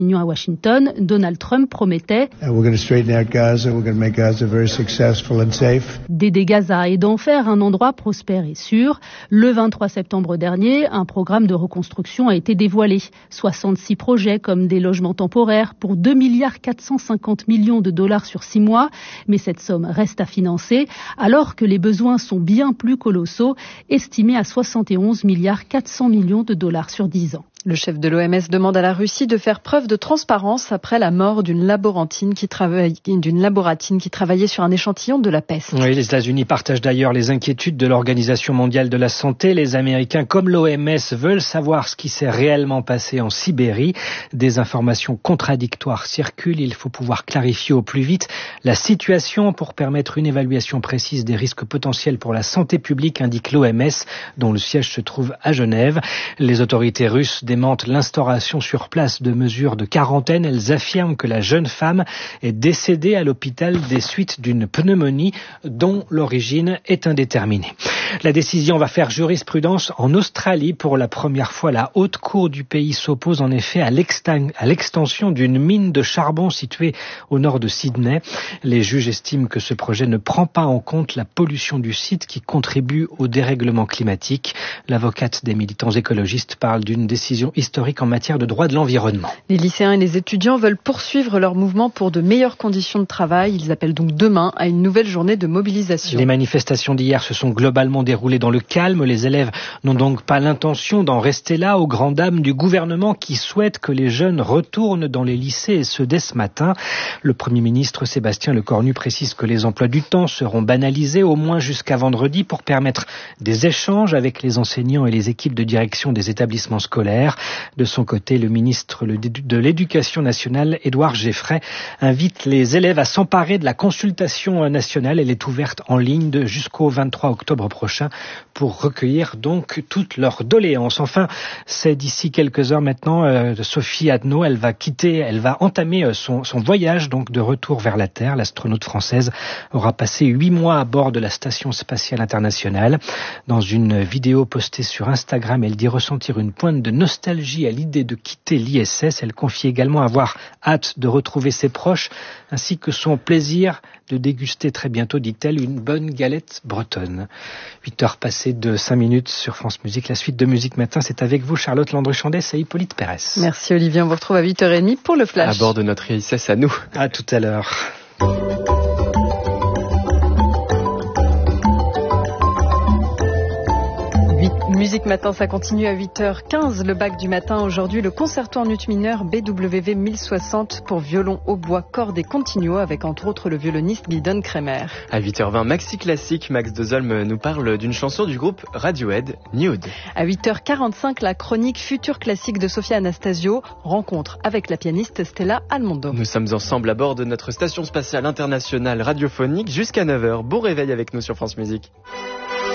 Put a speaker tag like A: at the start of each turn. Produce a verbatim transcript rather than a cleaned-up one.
A: réunion à Washington, Donald Trump promettait d'aider Gaza et d'en faire un endroit prospère et sûr. Le vingt-trois septembre dernier, un programme de reconstruction a été dévoilé. soixante-six projets comme des logements temporaires pour deux milliards quatre cent cinquante millions de dollars sur six mois. Mais cette somme reste à financer alors que les besoins sont bien plus colossaux, estimés à soixante et onze milliards quatre cents millions de dollars sur dix ans.
B: Le chef de l'O M S demande à la Russie de faire preuve de transparence après la mort d'une laborantine qui, travaille, d'une laboratine qui travaillait sur un échantillon de la peste.
C: Oui, les États-Unis partagent d'ailleurs les inquiétudes de l'Organisation mondiale de la santé. Les Américains, comme l'O M S, veulent savoir ce qui s'est réellement passé en Sibérie. Des informations contradictoires circulent. Il faut pouvoir clarifier au plus vite la situation pour permettre une évaluation précise des risques potentiels pour la santé publique, indique l'O M S, dont le siège se trouve à Genève. Les autorités russes démentent l'instauration sur place de mesures de quarantaine. Elles affirment que la jeune femme est décédée à l'hôpital des suites d'une pneumonie dont l'origine est indéterminée. La décision va faire jurisprudence en Australie. Pour la première fois, la haute cour du pays s'oppose en effet à l'extension d'une mine de charbon située au nord de Sydney. Les juges estiment que ce projet ne prend pas en compte la pollution du site qui contribue au dérèglement climatique. L'avocate des militants écologistes parle d'une décision historique en matière de droit de l'environnement.
B: Les lycéens et les étudiants veulent poursuivre leur mouvement pour de meilleures conditions de travail. Ils appellent donc demain à une nouvelle journée de mobilisation.
C: Les manifestations d'hier se sont globalement déroulées dans le calme. Les élèves n'ont donc pas l'intention d'en rester là, aux grandes dames du gouvernement qui souhaite que les jeunes retournent dans les lycées, et ce dès ce matin. Le Premier ministre Sébastien Lecornu précise que les emplois du temps seront banalisés au moins jusqu'à vendredi pour permettre des échanges avec les enseignants et les équipes de direction des établissements scolaires. De son côté, le ministre de l'Éducation nationale, Édouard Geffray, invite les élèves à s'emparer de la consultation nationale. Elle est ouverte en ligne de jusqu'au vingt-trois octobre prochain pour recueillir donc toutes leurs doléances. Enfin, c'est d'ici quelques heures maintenant, euh, Sophie Adno, elle va quitter, elle va entamer euh, son, son voyage donc de retour vers la Terre. L'astronaute française aura passé huit mois à bord de la Station spatiale internationale. Dans une vidéo postée sur Instagram, elle dit ressentir une pointe de nostalgie à l'idée de quitter l'I S S. Elle confie également avoir hâte de retrouver ses proches, ainsi que son plaisir de déguster très bientôt, dit-elle, une bonne galette bretonne. huit heures passées de cinq minutes sur France Musique. La suite de Musique Matin, c'est avec vous, Charlotte Landru-Chandès et Hippolyte Pérès.
B: Merci Olivier, on vous retrouve à huit heures trente pour le Flash.
D: À bord de notre I S S à nous.
C: À tout à l'heure.
B: Musique Matin, ça continue à huit heures quinze, le bac du matin. Aujourd'hui, le concerto en ut mineur B W V mille soixante pour violon, hautbois, cordes et continuo avec entre autres le violoniste Gidon Kremer.
D: À huit heures vingt, Maxi Classique, Max Dezolme nous parle d'une chanson du groupe Radiohead, Nude.
B: À huit heures quarante-cinq, la chronique Futur Classique de Sophia Anastasio, rencontre avec la pianiste Stella Almondo.
D: Nous sommes ensemble à bord de notre station spatiale internationale radiophonique jusqu'à neuf heures. Bon réveil avec nous sur France Musique.